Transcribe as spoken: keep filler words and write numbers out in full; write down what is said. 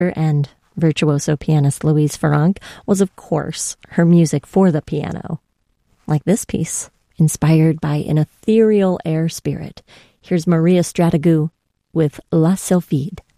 and virtuoso pianist Louise Farrenc was, of course, her music for the piano. Like this piece, inspired by an ethereal air spirit. Here's Maria Strategou with La Sylphide.